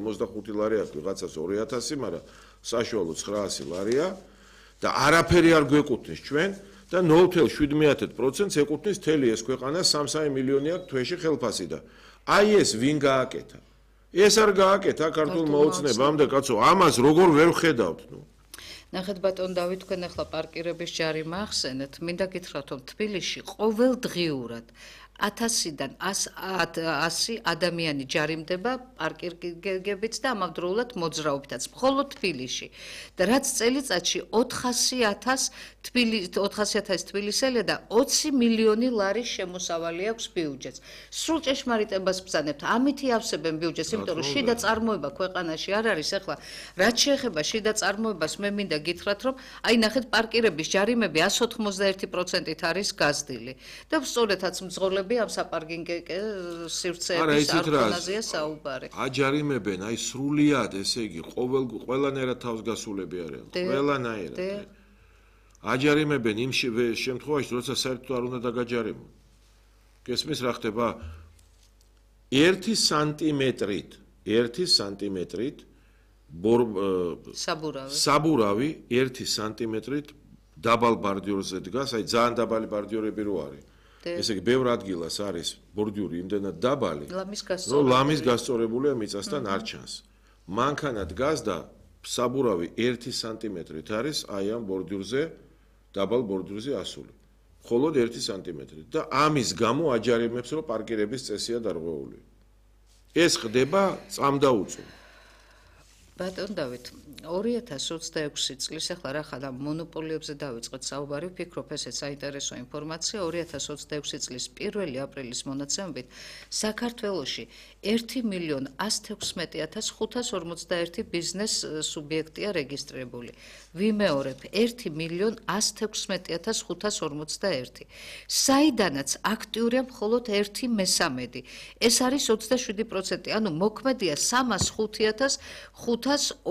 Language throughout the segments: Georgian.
55 ლარი აქვს, ვიღაცას 2000, მაგრამ საშუალო 900 ლარია და არაფერი არ გვეკუთვნის ჩვენ და 0.7% ეკუთვნის მთელი ეს ქვეყანა 3 მილიონი აქვს თვეში ხელფასი და აი ეს ვინ გააკეთა? ეს არ გააკეთა ქართულმა ოცნებამ და კაცო, ამას როგორ ვერ ვხედავთ, ნუ? ნახეთ ბატონ დავით, თქვენ ახლა პარკირების ჯარიმა ახსენეთ, მინდა გითხრათ, რომ თბილისში ყოველდღიურად 1000-დან 100 ადამიანი ჯარიმდება პარკინგებით და ამავდროულად მოძრაობითაც მხოლოდ თბილისში. და რაც წელიწადში 400,000 თბილისელი და 20 მილიონი ლარის შემოსავალი აქვს ბიუჯეტს. სრულ ჭეშმარიტებას ვბრძანებთ, ამითი ავსებენ ბიუჯეტს, იმიტომ რომ შიდა წარმოება ქვეყანაში არ არის. ახლა რაც შეეხება შიდა წარმოებას, მე მინდა გითხრათ, რომ აი ნახეთ პარკირების ჯარიმები 191%-ით არის გაზრდილი. და სწორედაც მძღოლები ამ საპარკინგო სივრცეების არქონაზეა საუბარი. აჯარიმებენ, აი სრულიად, ესე იგი, ყველანაირად თავსგასულები არიან. ყველანაირად. აჯარიმებენ იმ შემთხვევაში, როცა საერთოდ არ უნდა დაგაჯარიმონ. გესმის რა ხდება? 1 სანტიმეტრით საბურავი 1 სანტიმეტრით დაბალ ბარდიორზე დგას, აი ძალიან დაბალი ბარდიორები რო არის. ესე იგი, ბევრ ადგილას არის ბორდიური იმდენად დაბალი, რომ ლამის გასწორებულია მიწასთან არ ჩანს. მანქანა დგას და საბურავი 1 სანტიმეტრით არის აი ამ ბორდიურზე, დაბალ ბორდიურზე ასული. მხოლოდ 1 სანტიმეტრით და ამის გამო აჯარიმებს, რომ პარკირების წესია დარღვეული. ეს ხდება წამდაუწო. ბატონ დავით, 2026 წლის ახლა რა ხარ მონოპოლიებზე დავიწყეთ საუბარი, ვფიქრობ ესეც საინტერესო ინფორმაცია. 2026 წლის 1 აპრილის მონაცემებით საქართველოში 1.116.541 ბიზნეს სუბიექტია რეგისტრირებული. ვიმეორებ 1.116.541. საიდანაც აქტიურია მხოლოდ 1/3. ეს არის 27%, ანუ მოქმედია 305.502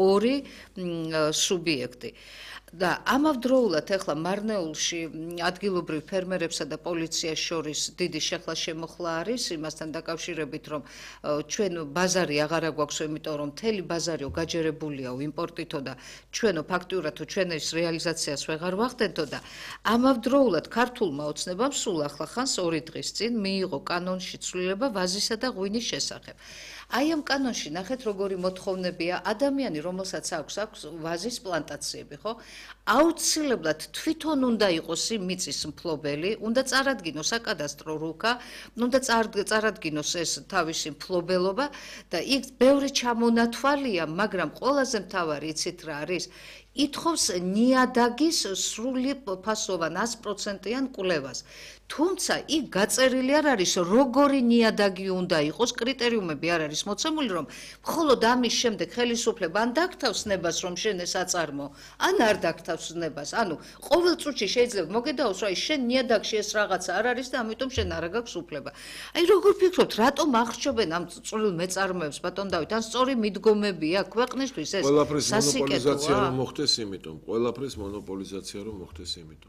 სუბიექტი. და ამავდროულად ახლა მარნეულში ადგილობრივ ფერმერებსა და პოლიციას შორის დიდი შეხლა შემოხლა არის იმასთან დაკავშირებით, რომ ჩვენ ბაზარი აღარა გვაქვს, იმიტომ რომ მთელი ბაზარიო გაჯერებულია იმპორტითო და ჩვენო ფაქტიურად ჩვენ ეს რეალიზაციას ვეღარ ვახდენთო და ამავდროულად ქართულმა ოცნებამ სულ ახლა ხანს 2 დღის წინ მიიღო კანონში ცვლილება ვაზისა და ღვინის შესახებ. აი ამ კანონში ნახეთ როგორი მოთხოვნებია ადამიანი რომელსაც აქვს ვაზის პლანტაციები, ხო? აუცილებლად თვითონ უნდა იყოს იმ მიწის მფლობელი, უნდა წარადგინოს საკადასტრო რუკა, უნდა წარადგინოს ეს თავისი მფლობელობა და იქ ბევრი ჩამონათვალია, მაგრამ ყველაზე მთავარი იცით რა არის? ითხოვს ნიადაგის სრული ფასოვან 100%-იან კვლევას. თუმცა იქ გაწერილი არ არის როგორი ნიადაგი უნდა იყოს, კრიტერიუმები არ არის მოცემული, რომ მხოლოდ ამის შემდეგ ხელისუფლება ან დაგთავს ნებას, რომ შენ ეს აწარმო, ან არ დაგთავს ნებას. ანუ ყოველ წუთში შეიძლება მოგედაოს, რომ აი შენ ნიადაგში ეს რაღაცა არ არის და ამიტომ შენ არ გაქვს უფლება. აი როგორ ფიქრობთ, რატომ აღრჩობენ ამ წვრილ მეწარმეებს, ბატონ დავით, ან სწორი მიდგომებია ქვეყნისთვის ეს სასიკეთოა? ყველაფრის მონოპოლიზაცია რომ მოხდეს იმიტომ.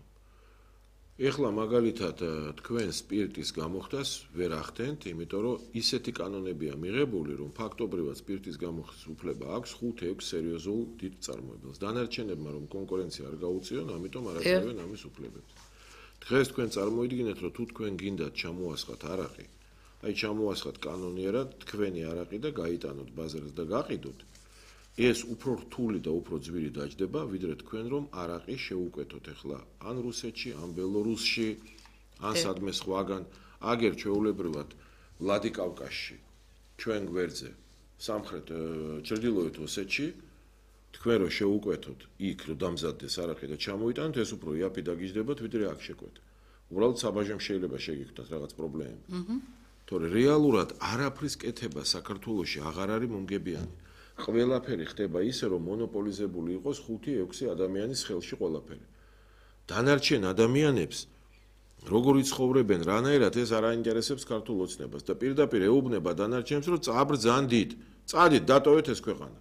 ეხლა მაგალითად თქვენ სპირტის გამოხდას ვერ ახდენთ, იმიტომ რომ ისეთი კანონებია მიღებული, რომ ფაქტობრივად სპირტის გამოხდის უფლება აქვს 5-6 სერიოზულ დიდ წარმოებელს. დანარჩენებმა რომ კონკურენცია არ გაუწიონ, ამიტომ არ აწევენ ამის უფლებებს. დღეს თქვენ წარმოიდგინეთ, რომ თუ თქვენ გინდათ ჩამოასხათ არაყი, აი ჩამოასხათ კანონიერად თქვენი არაყი და გაიტანოთ ბაზარს და გაყიდოთ. ეს უფრო რთული და უფრო ძვირი დაჯდება, ვიდრე თქვენ რომ არაყი შეუკვეთოთ ახლა ან რუსეთში, ან ბელორუსში, ან სადმე სხვაგან, აგერ ჩვეულებრივად ვლადიკავკაზში, ჩვენ გვერდზე, სამხრეთ ჩრდილოეთ ოსეთში, თქვენ რომ შეუკვეთოთ იქ რომ დამზადდეს არაყი და ჩამოიტანოთ, ეს უფრო იაფი დაგიჯდებათ, ვიდრე აქ შეკვეთ. უბრალოდ საბაჟემ შეიძლება შეგიხვდათ რაღაც პრობლემები. თორე რეალურად არაფრის კეთება საქართველოში აღარ არის მომგებიანი. ყველაფერი ხდება ისე, რომ მონოპოლიზებული იყოს 5-6 ადამიანის ხელში ყველაფერი. დანარჩენ ადამიანებს როგორ იცხოვრებენ, რანაირად ეს არ აინტერესებს ქართულ ოცნებას და პირდაპირ ეუბნება დანარჩენებს, რომ წააბრძანდით, წადით, დატოვეთ ეს ქვეყანა.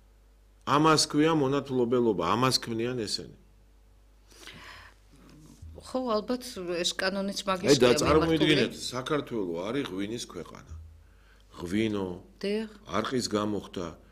ამას ქვია მონათმფლობელობა, ამას ქმნიან ესენი. ხო, ალბათ ეს კანონიც მაგის და წარმოიდგინეთ, საქართველო არის ღვინის ქვეყანა. ღვინო, არყის გამოხდა